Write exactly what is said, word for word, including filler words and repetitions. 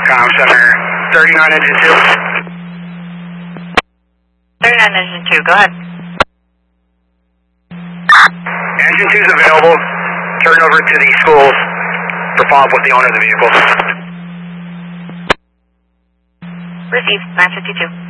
Com Center, thirty-nine engine two. thirty-nine engine two, go ahead. Engine two is available. Turn over to the schools for follow-up with the owner of the vehicle. Received, nine fifty-two.